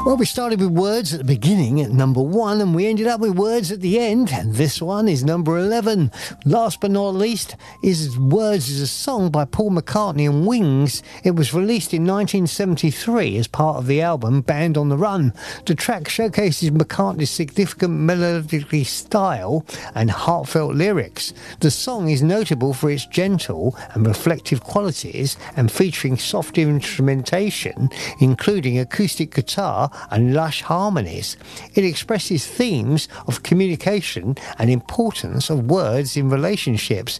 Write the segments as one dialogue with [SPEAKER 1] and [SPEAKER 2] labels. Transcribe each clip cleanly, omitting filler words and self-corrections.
[SPEAKER 1] Well, we started with words at the beginning at number 1 and we ended up with words at the end, and this one is number 11. Last but not least is Words is a song by Paul McCartney and Wings. It was released in 1973 as part of the album Band on the Run. The track showcases McCartney's significant melodic style and heartfelt lyrics. The song is notable for its gentle and reflective qualities and featuring soft instrumentation, including acoustic guitar and lush harmonies. It expresses themes of communication and importance of words in relationships,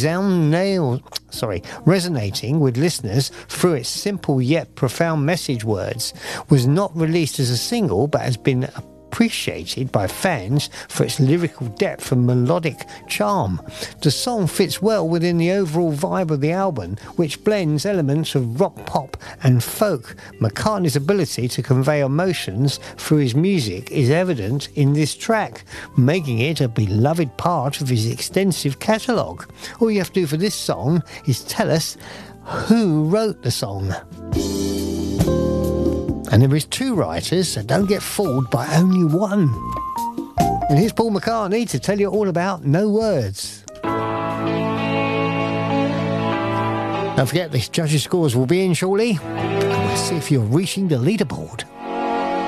[SPEAKER 1] resonating with listeners through its simple yet profound message. Words was not released as a single but has been appreciated by fans for its lyrical depth and melodic charm. The song fits well within the overall vibe of the album, which blends elements of rock, pop and folk. McCartney's ability to convey emotions through his music is evident in this track, making it a beloved part of his extensive catalogue. All you have to do for this song is tell us who wrote the song. And there is 2 writers, so don't get fooled by only one. And here's Paul McCartney to tell you all about No Words. Don't forget, the judges' scores will be in shortly, and we'll see if you're reaching the leaderboard.